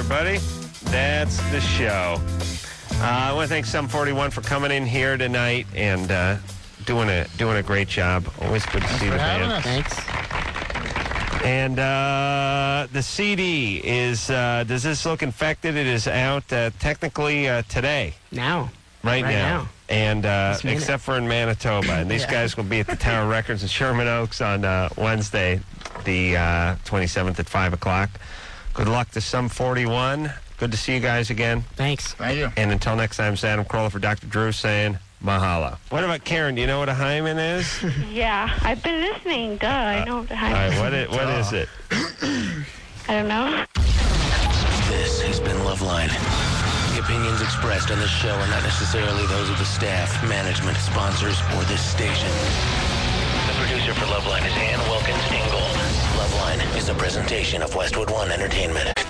everybody. That's the show. I want to thank 741 for coming in here tonight and doing a great job. Always good to see the band. Thanks. And the CD is, does this look infected? It is out technically today. Now. Right now. And except for in Manitoba. And these guys will be at the Tower Records in Sherman Oaks on Wednesday, the 27th at 5 o'clock. Good luck to Sum 41. Good to see you guys again. Thanks. Thank you. And until next time, it's Adam Carolla for Dr. Drew saying mahalo. What about Karen? Do you know what a hymen is? Yeah, I've been listening. Duh, I know what a hymen is. All right, what is it? I don't know. This has been Loveline. The opinions expressed on this show are not necessarily those of the staff, management, sponsors, or this station. The producer for Loveline is Ann Wilkins Ingold. Loveline is a presentation of Westwood One Entertainment.